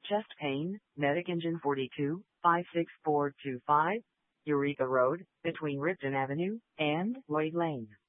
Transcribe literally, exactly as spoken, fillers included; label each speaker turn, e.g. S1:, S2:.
S1: Chest pain, Medic Engine forty-two, five six four two five, Eureka Road, between Ripton Avenue and Lloyd Lane.